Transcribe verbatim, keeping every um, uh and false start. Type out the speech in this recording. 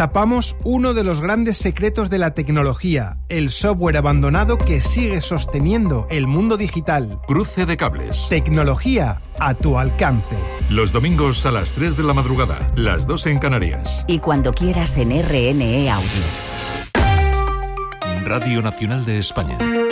destapamos uno de los grandes secretos de la tecnología, el software abandonado que sigue sosteniendo el mundo digital. Cruce de cables. Tecnología a tu alcance. Los domingos a las tres de la madrugada, las dos en Canarias. Y cuando quieras en R N E Audio. Radio Nacional de España.